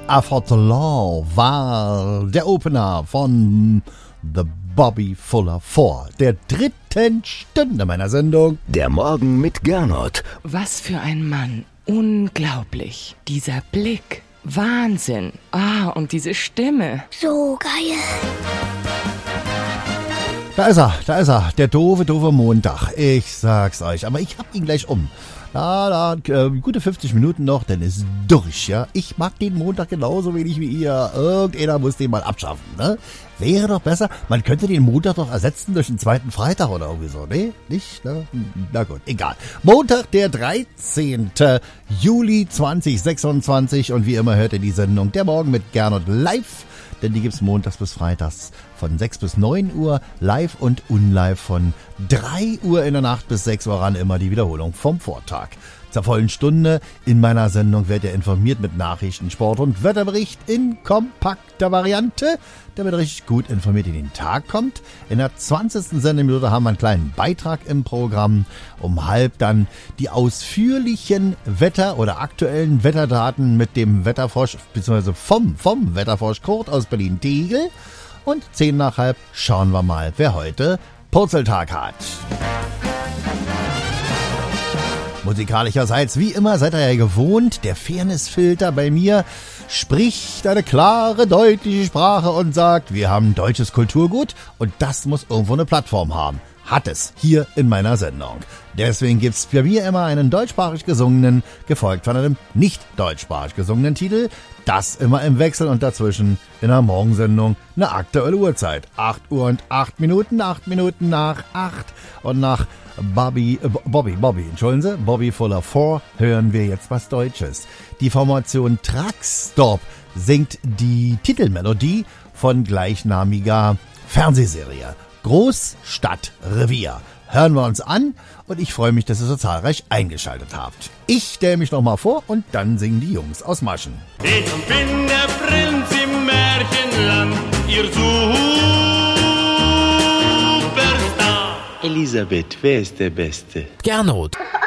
I Fought the Law war der Opener von The Bobby Fuller 4, der dritten Stunde meiner Sendung. Der Morgen mit Gernot. Was für ein Mann. Unglaublich. Dieser Blick. Wahnsinn. Und diese Stimme. So geil. Da ist er, der doofe Montag. Ich sag's euch, aber ich hab ihn gleich um. Gute 50 Minuten noch, dann ist durch, ja. Ich mag den Montag genauso wenig wie ihr. Irgendeiner muss den mal abschaffen, ne? Wäre doch besser, man könnte den Montag doch ersetzen durch einen zweiten Freitag oder irgendwie so, ne? Nicht, ne? Na gut, egal. Montag, der 13. Juli 2026 und wie immer hört ihr die Sendung Der Morgen mit Gernot live, denn die gibt's montags bis freitags von 6 bis 9 Uhr, live und unlive von 3 Uhr in der Nacht bis 6 Uhr ran, immer die Wiederholung vom Vortag. Zur vollen Stunde in meiner Sendung werdet ihr informiert mit Nachrichten, Sport und Wetterbericht in kompakter Variante, damit ihr richtig gut informiert in den Tag kommt. In der 20. Sendeminute haben wir einen kleinen Beitrag im Programm. Um halb dann die ausführlichen Wetter- oder aktuellen Wetterdaten mit dem Wetterfrosch, beziehungsweise vom Wetterfrosch Kurt aus Berlin-Tegel. Und 10 nach halb schauen wir mal, wer heute Purzeltag hat. Musikalischerseits, wie immer, seid ihr ja gewohnt, der Fairnessfilter bei mir spricht eine klare, deutliche Sprache und sagt, wir haben deutsches Kulturgut und das muss irgendwo eine Plattform haben. Hat es hier in meiner Sendung. Deswegen gibt's bei mir immer einen deutschsprachig gesungenen, gefolgt von einem nicht deutschsprachig gesungenen Titel. Das immer im Wechsel und dazwischen in der Morgensendung eine aktuelle Uhrzeit. 8 Uhr und 8 Minuten, 8 Minuten nach 8 und nach Bobby Fuller 4 hören wir jetzt was Deutsches. Die Formation Truckstop singt die Titelmelodie von gleichnamiger Fernsehserie Großstadtrevier. Hören wir uns an und ich freue mich, dass ihr so zahlreich eingeschaltet habt. Ich stelle mich nochmal vor und dann singen die Jungs aus Maschen. Ich bin der Prinz im Märchenland, ihr Superstar. Elisabeth, wer ist der Beste? Gernot.